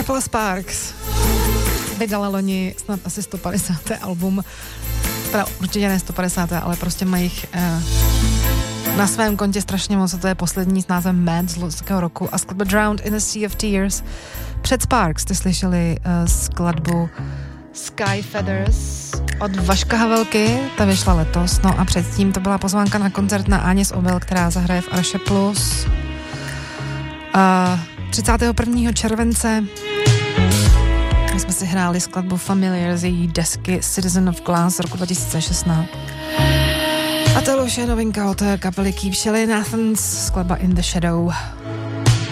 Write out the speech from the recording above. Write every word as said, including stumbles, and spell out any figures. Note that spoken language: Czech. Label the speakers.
Speaker 1: Kapela Sparks vydala loni snad asi sto padesáté album, teda určitě ne sto padesáté, ale prostě mají jich eh, na svém kontě strašně moc, a to je poslední s názvem Mad z loňského roku a skladba Drowned in a Sea of Tears. Před Sparks jste slyšeli uh, skladbu Sky Feathers od Vaška Havelky, ta vyšla letos, no a předtím to byla pozvánka na koncert na Aně z Obel, která zahraje v Arše Plus uh, třicátého prvního července. My jsme si hráli skladbu Familiar z její desky Citizen of Glass z roku dva tisíce šestnáct. A to už je novinka od kapely Keep Shelly Nathans, skladba In the Shadow.